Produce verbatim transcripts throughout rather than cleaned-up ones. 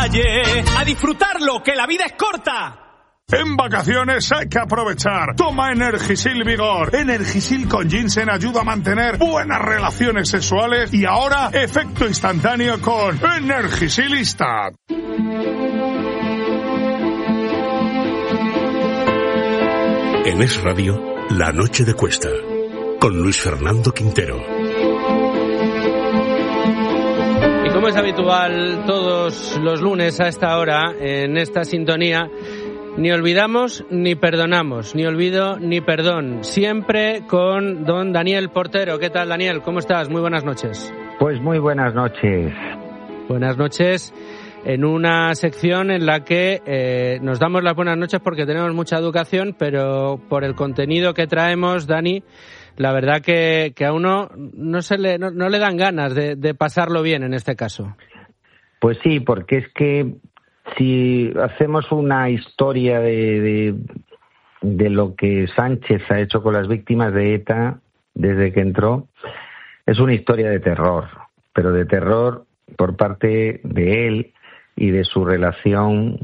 calle, a disfrutarlo, que la vida es corta. En vacaciones hay que aprovechar. Toma Energisil Vigor. Energisil con ginseng ayuda a mantener buenas relaciones sexuales y ahora efecto instantáneo con Energisilista. En Es Radio, La Noche de Cuesta, con Luis Fernando Quintero. Y como es habitual todos los lunes a esta hora, en esta sintonía, ni olvidamos ni perdonamos, ni olvido ni perdón, siempre con don Daniel Portero. ¿Qué tal, Daniel? ¿Cómo estás? Muy buenas noches. Pues muy buenas noches. Buenas noches en una sección en la que eh, nos damos las buenas noches porque tenemos mucha educación, pero por el contenido que traemos, Dani, la verdad que, que a uno no, se le, no, no le dan ganas de, de pasarlo bien en este caso. Pues sí, porque es que si hacemos una historia de, de, de lo que Sánchez ha hecho con las víctimas de ETA desde que entró, es una historia de terror, pero de terror por parte de él y de su relación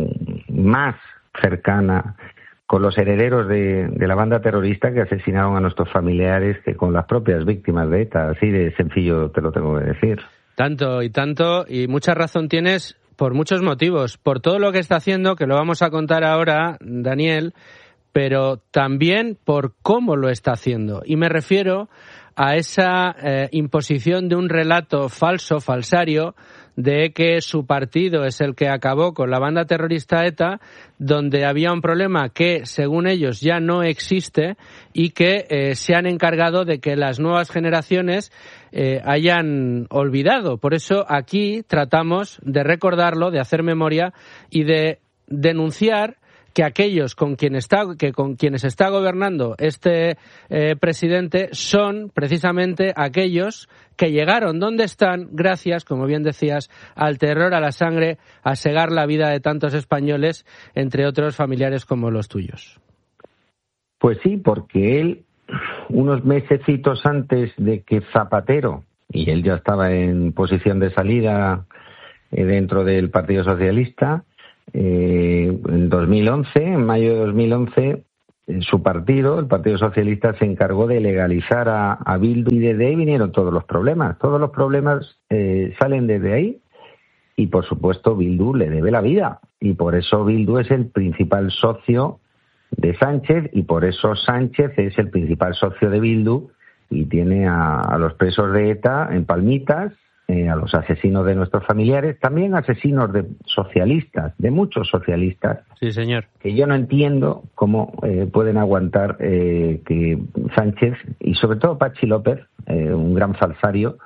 más cercana con los herederos de, de la banda terrorista que asesinaron a nuestros familiares que con las propias víctimas de ETA. Así de sencillo te lo tengo que decir. Tanto y tanto, y mucha razón tienes por muchos motivos. Por todo lo que está haciendo, que lo vamos a contar ahora, Daniel, pero también por cómo lo está haciendo. Y me refiero a esa eh, imposición de un relato falso, falsario, de que su partido es el que acabó con la banda terrorista ETA, donde había un problema que, según ellos, ya no existe y que eh, se han encargado de que las nuevas generaciones eh, hayan olvidado. Por eso aquí tratamos de recordarlo, de hacer memoria y de denunciar que aquellos con quien está, que con quienes está gobernando este eh, presidente son precisamente aquellos que llegaron donde están gracias, como bien decías, al terror, a la sangre, a segar la vida de tantos españoles, entre otros familiares como los tuyos. Pues sí, porque él, unos mesecitos antes de que Zapatero, y él ya estaba en posición de salida eh, dentro del Partido Socialista, Eh, en dos mil once, en mayo de dos mil once, su partido, el Partido Socialista, se encargó de legalizar a, a Bildu y desde ahí vinieron todos los problemas. Todos los problemas eh, salen desde ahí y, por supuesto, Bildu le debe la vida y por eso Bildu es el principal socio de Sánchez y por eso Sánchez es el principal socio de Bildu y tiene a, a los presos de ETA en palmitas, Eh, a los asesinos de nuestros familiares, también asesinos de socialistas, de muchos socialistas. Sí, señor. Que yo no entiendo cómo eh, pueden aguantar eh, que Sánchez y sobre todo Pachi López, eh, un gran falsario,